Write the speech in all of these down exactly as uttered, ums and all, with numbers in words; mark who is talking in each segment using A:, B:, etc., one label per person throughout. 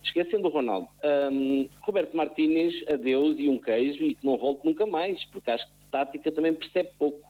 A: esquecendo o Ronaldo, um, Roberto Martínez, adeus e um queijo, e que não volte nunca mais, porque acho que tática também percebe pouco.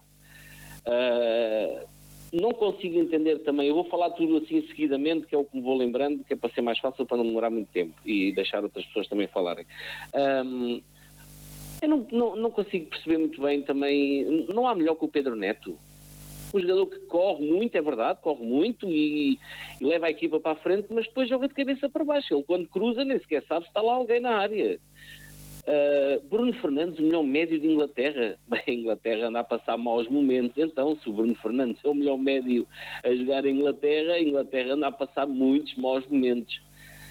A: Uh, não consigo entender também, eu vou falar tudo assim seguidamente, que é o que me vou lembrando, que é para ser mais fácil, para não demorar muito tempo e deixar outras pessoas também falarem. Um, eu não, não, não consigo perceber muito bem também, não há melhor que o Pedro Neto. Um jogador que corre muito, é verdade, corre muito e, e leva a equipa para a frente, mas depois joga de cabeça para baixo. Ele quando cruza nem sequer sabe se está lá alguém na área. Uh, Bruno Fernandes, o melhor médio de Inglaterra. Bem, a Inglaterra anda a passar maus momentos, então se o Bruno Fernandes é o melhor médio a jogar em Inglaterra, a Inglaterra anda a passar muitos maus momentos.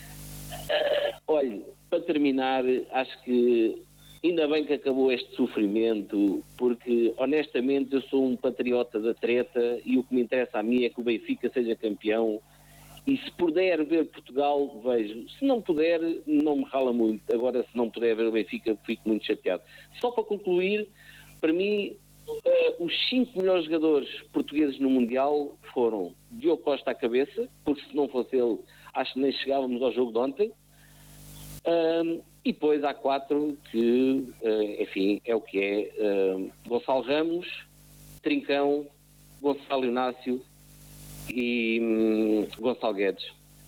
A: Uh, olha, para terminar, acho que ainda bem que acabou este sofrimento, porque honestamente eu sou um patriota da treta e o que me interessa a mim é que o Benfica seja campeão, e se puder ver Portugal, vejo. Se não puder, não me rala muito. Agora, se não puder ver o Benfica, fico muito chateado. Só para concluir, para mim, uh, os cinco melhores jogadores portugueses no Mundial foram Diogo Costa à cabeça, porque se não fosse ele, acho que nem chegávamos ao jogo de ontem. Um, e depois há quatro que, uh, enfim, é o que é. Uh, Gonçalo Ramos, Trincão, Gonçalo Inácio e um, Gonçalo Guedes.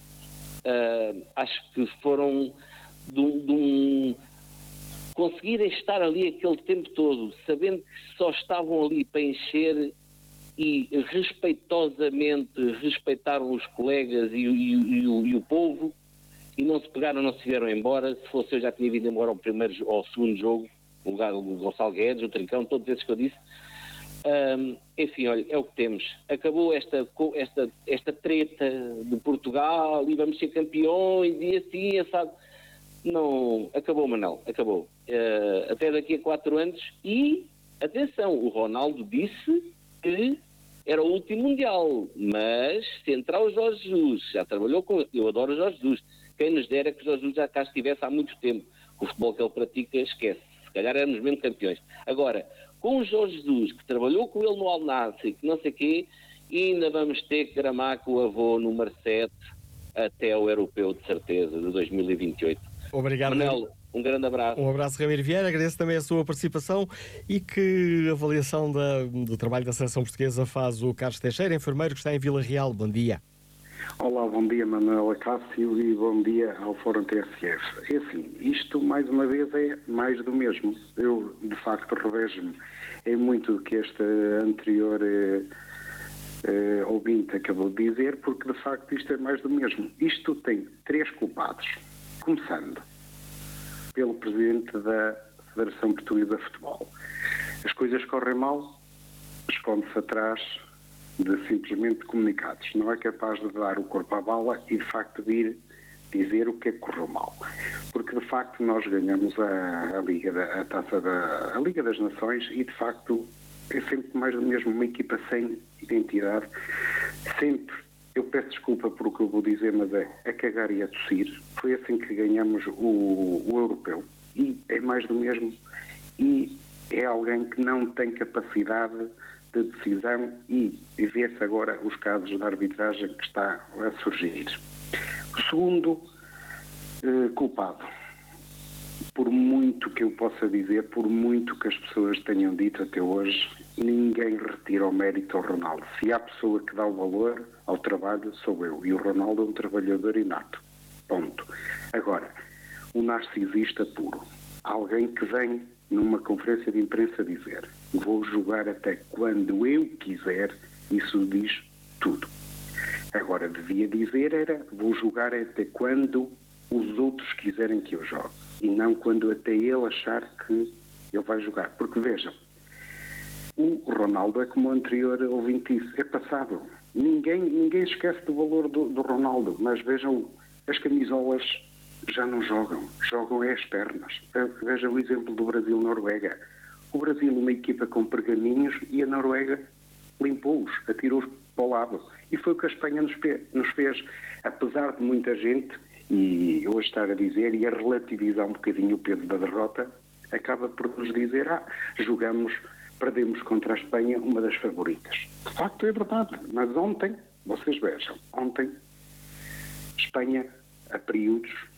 A: Uh, acho que foram de um, de um conseguirem estar ali aquele tempo todo, sabendo que só estavam ali para encher e respeitosamente respeitaram os colegas e, e, e, o, e o povo, e não se pegaram, não se vieram embora. Se fosse eu já tinha vindo embora ao primeiro ou ao segundo jogo, o lugar do Gonçalo Guedes, o Trincão, todos esses que eu disse. Um, enfim, olha, é o que temos. Acabou esta, esta, esta treta de Portugal e vamos ser campeões e assim, sabe? Não, acabou, Manel, acabou. Uh, até daqui a quatro anos. E, atenção, o Ronaldo disse que era o último Mundial, mas se entrar o Jorge Jesus, já trabalhou com... Eu adoro o Jorge Jesus. Quem nos dera que o Jorge Jesus já cá estivesse há muito tempo. O futebol que ele pratica, esquece. Se calhar éramos mesmo campeões. Agora, com o Jorge Jesus, que trabalhou com ele no Al Nassr, que não sei o quê, ainda vamos ter que gramar com o avô número sete até o Europeu, de certeza, de dois mil e vinte e oito.
B: Obrigado,
A: Manel, um grande abraço.
B: Um abraço, Ramiro Vieira. Agradeço também a sua participação e que avaliação da, do trabalho da Seleção Portuguesa faz o Carlos Teixeira, enfermeiro que está em Vila Real. Bom dia.
C: Olá, bom dia, Manuel Acácio, e bom dia ao Fórum T S F. É assim, isto mais uma vez é mais do mesmo. Eu, de facto, revejo-me em muito do que este anterior eh, eh, ouvinte acabou de dizer, porque de facto isto é mais do mesmo. Isto tem três culpados, começando pelo Presidente da Federação Portuguesa de Futebol. As coisas correm mal, esconde-se atrás de simplesmente comunicados. Não é capaz de dar o corpo à bala e de facto vir dizer o que é que correu mal. Porque de facto nós ganhamos a, a Liga da, a taça da a Liga das Nações e de facto é sempre mais do mesmo, uma equipa sem identidade, sempre. Eu peço desculpa por o que eu vou dizer, mas é a cagar e a tossir. Foi assim que ganhamos o, o europeu. E é mais do mesmo. E é alguém que não tem capacidade de decisão e vê-se agora os casos de arbitragem que está a surgir. O segundo eh, culpado, por muito que eu possa dizer, por muito que as pessoas tenham dito até hoje, ninguém retira o mérito ao Ronaldo. Se há pessoa que dá o valor ao trabalho, sou eu. E o Ronaldo é um trabalhador inato. Ponto. Agora, um narcisista puro. Alguém que vem numa conferência de imprensa dizer: vou jogar até quando eu quiser, isso diz tudo. Agora, devia dizer era: vou jogar até quando os outros quiserem que eu jogue. E não quando até ele achar que ele vai jogar. Porque vejam, o Ronaldo é como o anterior ouvinte disse, é passado. Ninguém, ninguém esquece do valor do, do Ronaldo, mas vejam, as camisolas já não jogam, jogam é as pernas. Vejam o exemplo do Brasil-Noruega. O Brasil, uma equipa com pergaminhos, e a Noruega limpou-os, atirou-os para o lado. E foi o que a Espanha nos fez, nos fez, apesar de muita gente, e hoje estar a dizer, e a relativizar um bocadinho o peso da derrota, acaba por nos dizer, ah, jogamos, perdemos contra a Espanha, uma das favoritas. De facto é verdade, mas ontem, vocês vejam, ontem, Espanha, a períodos,